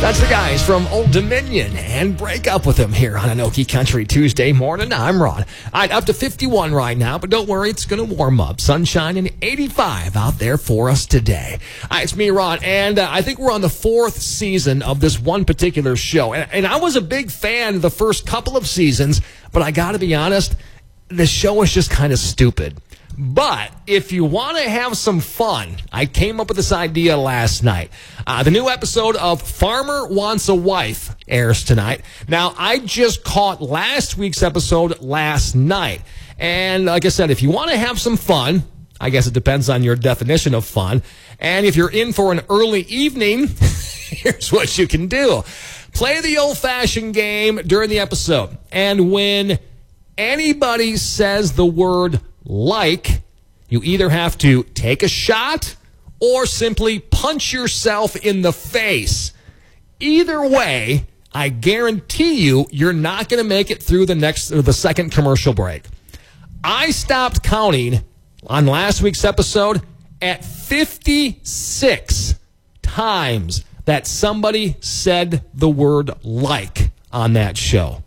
That's the guys from Old Dominion and Break Up With Them here on Anoki Country Tuesday morning. I'm Ron. All right, up to 51 right now, but don't worry, it's going to warm up. Sunshine and 85 out there for us today. All right, it's me, Ron, and I think we're on the 4th season of this one particular show. And I was a big fan of the first couple of seasons, but I got to be honest, the show was just kind of stupid. But if you want to have some fun, I came up with this idea last night. The new episode of Farmer Wants a Wife airs tonight. Now, I just caught last week's episode last night. And like I said, if you want to have some fun, I guess it depends on your definition of fun. And if you're in for an early evening, here's what you can do. Play the old-fashioned game during the episode. And when anybody says the word like, you either have to take a shot or simply punch yourself in the face. Either way, I guarantee you're not going to make it through the second commercial break. I stopped counting on last week's episode at 56 times that somebody said the word like on that show.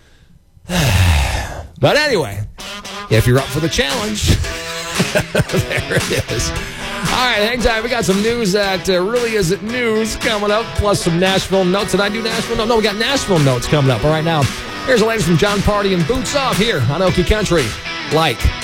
But anyway, if you're up for the challenge, there it is. All right, hang tight. We got some news that really isn't news coming up, plus some Nashville notes. Did I do Nashville notes? No, we got Nashville notes coming up. All right, now, here's the latest from John Party and Boots Off here on Okie Country. Like.